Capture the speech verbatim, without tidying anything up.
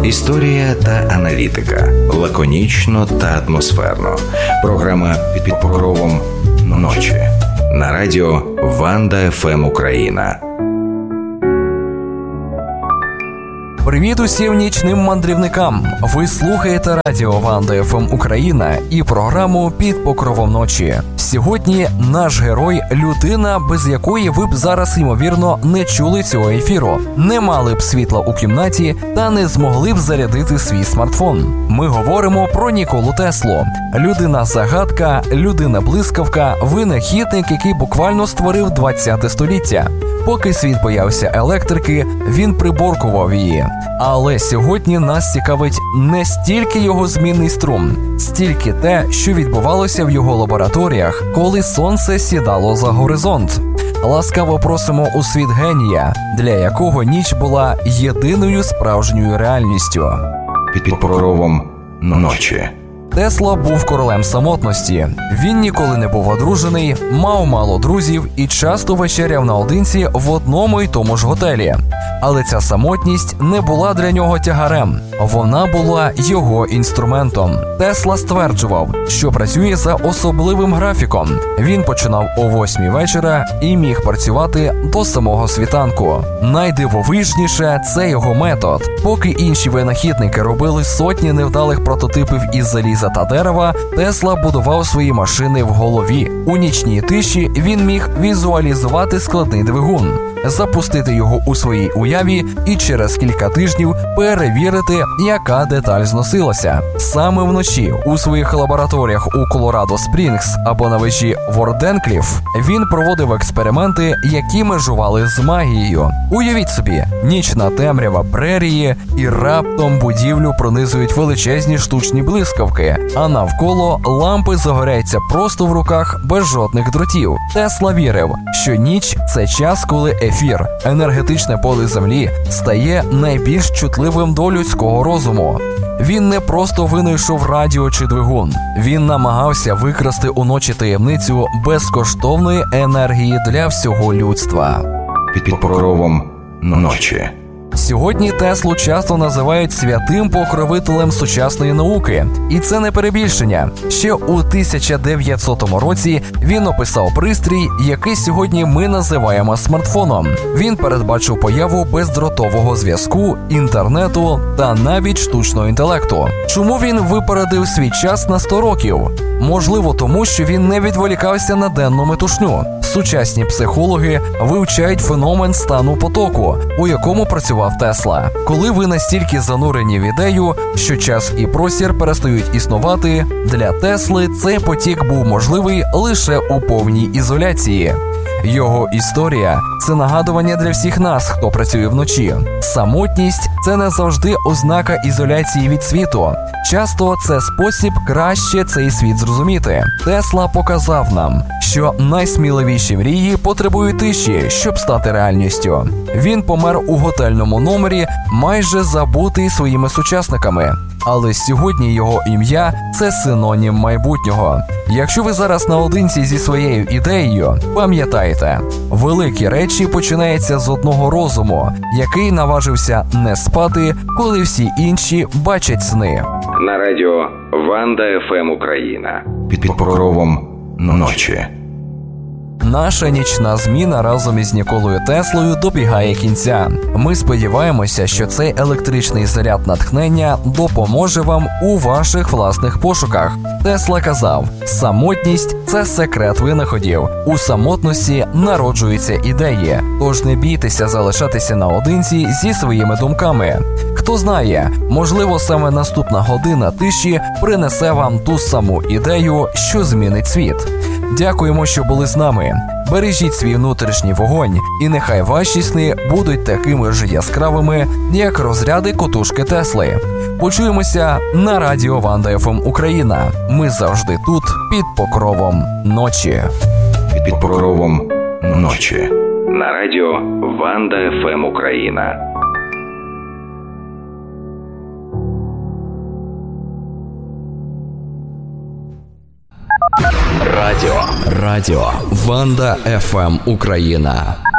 Історія та аналітика. Лаконічно та атмосферно. Програма «Під покровом ночі». На радіо Ванда еф ем Україна. Привіт усім нічним мандрівникам! Ви слухаєте радіо Ванда еф ем Україна і програму «Під покровом ночі». Сьогодні наш герой – людина, без якої ви б зараз, ймовірно, не чули цього ефіру, не мали б світла у кімнаті та не змогли б зарядити свій смартфон. Ми говоримо про Ніколу Теслу. Людина-загадка, людина-блискавка, винахідник, який буквально створив ХХ століття. Поки світ боявся електрики, він приборкував її. Але сьогодні нас цікавить не стільки його змінний струм, стільки те, що відбувалося в його лабораторіях, коли сонце сідало за горизонт. Ласкаво просимо у світ генія, для якого ніч була єдиною справжньою реальністю. Під покровом ночі. Тесла був королем самотності. Він ніколи не був одружений, мав мало друзів і часто вечеряв наодинці в одному й тому ж готелі. Але ця самотність не була для нього тягарем. Вона була його інструментом. Тесла стверджував, що працює за особливим графіком. Він починав о восьмій вечора і міг працювати до самого світанку. Найдивовижніше – це його метод. Поки інші винахідники робили сотні невдалих прототипів із заліза та дерева, Тесла будував свої машини в голові. У нічній тиші він міг візуалізувати складний двигун, запустити його у своїй уяві і через кілька тижнів перевірити, яка деталь зносилася. Саме вночі у своїх лабораторіях у Колорадо Спрінгс або на вежі Ворденкліф він проводив експерименти, які межували з магією. Уявіть собі, нічна темрява прерії, і раптом будівлю пронизують величезні штучні блискавки, а навколо лампи загоряються просто в руках без жодних дротів. Тесла вірив, що ніч – це час, коли ефір, енергетичне поле Землі, стає найбільш чутливим до людського розуму. Він не просто винайшов радіо чи двигун. Він намагався викрасти уночі таємницю безкоштовної енергії для всього людства. Під покровом ночі. Сьогодні Теслу часто називають святим покровителем сучасної науки. І це не перебільшення. Ще у тисяча дев'ятсотому році він описав пристрій, який сьогодні ми називаємо смартфоном. Він передбачив появу бездротового зв'язку, інтернету та навіть штучного інтелекту. Чому він випередив свій час на сто років? Можливо, тому що він не відволікався на денну метушню. Сучасні психологи вивчають феномен стану потоку, у якому працював Тесла. Коли ви настільки занурені в ідею, що час і простір перестають існувати, для Тесли цей потік був можливий лише у повній ізоляції. Його історія – це нагадування для всіх нас, хто працює вночі. Самотність – це не завжди ознака ізоляції від світу. Часто це спосіб краще цей світ зрозуміти. Тесла показав нам, що найсміливіші мрії потребують тиші, щоб стати реальністю. Він помер у готельному номері, майже забутий своїми сучасниками. Але сьогодні його ім'я – це синонім майбутнього. Якщо ви зараз наодинці зі своєю ідеєю, пам'ятайте, великі речі починаються з одного розуму, який наважився не спати, коли всі інші бачать сни. На радіо Ванда еф ем Україна. Під покровом ночі. Наша нічна зміна разом із Ніколою Теслою добігає кінця. Ми сподіваємося, що цей електричний заряд натхнення допоможе вам у ваших власних пошуках. Тесла казав, самотність – це секрет винаходів. У самотності народжуються ідеї. Тож не бійтеся залишатися наодинці зі своїми думками. Хто знає, можливо, саме наступна година тиші принесе вам ту саму ідею, що змінить світ. Дякуємо, що були з нами. Бережіть свій внутрішній вогонь, і нехай ваші сни будуть такими ж яскравими, як розряди котушки Тесли. Почуємося на радіо Ванда еф ем Україна. Ми завжди тут, під покровом ночі. Під покровом ночі. На радіо Ванда еф ем Україна. Радіо. Радіо Ванда еф ем Україна.